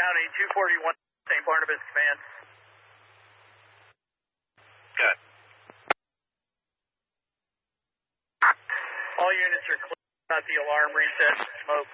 County, 241, St. Barnabas Command. Good. All units are clear about the alarm reset, smoke.